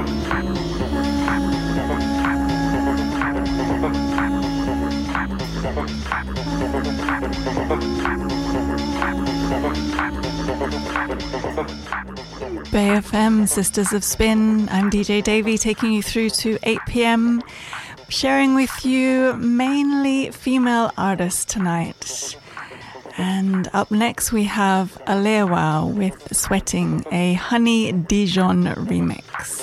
Bay FM, Sisters of Spin. I'm DJ Davey, taking you through to 8 p.m, sharing with you mainly female artists tonight. And up next we have Alewa with Sweating, a Honey Dijon remix.